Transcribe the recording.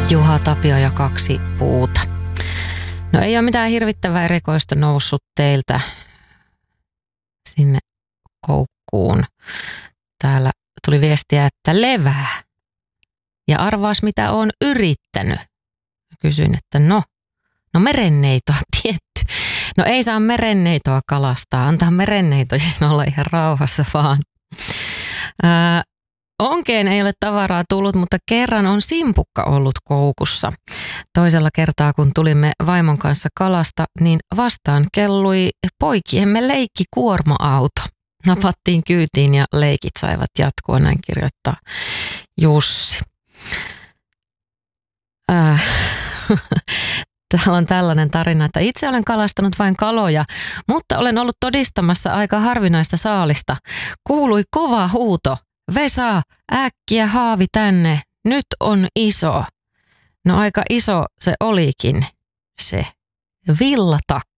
Juha Tapio ja 2 puuta. No ei ole mitään hirvittävää erikoista noussut teiltä sinne koukkuun. Täällä tuli viestiä, että levää. Ja arvaas mitä on yrittänyt. Kysyin, että no merenneitoa tietty. No ei saa merenneitoa kalastaa, antaa merenneitojen olla ihan rauhassa vaan. Onkeen ei ole tavaraa tullut, mutta kerran on simpukka ollut koukussa. Toisella kertaa, kun tulimme vaimon kanssa kalasta, niin vastaan kellui poikiemme leikkikuorma-auto. Napattiin kyytiin ja leikit saivat jatkua, näin kirjoittaa Jussi. Täällä on tällainen tarina, että itse olen kalastanut vain kaloja, mutta olen ollut todistamassa aika harvinaista saalista. Kuului kova huuto. Vesa, äkkiä haavi tänne, nyt on iso. No aika iso se olikin, se villatakka.